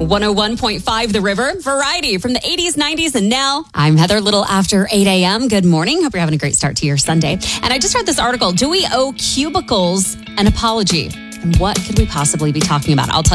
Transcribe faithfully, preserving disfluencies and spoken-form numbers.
one oh one point five The River, variety from the eighties, nineties, and now. I'm Heather Little after eight a.m. Good morning. Hope you're having a great start to your Sunday. And I just read this article. Do we owe cubicles an apology? And what could we possibly be talking about? I'll tell you.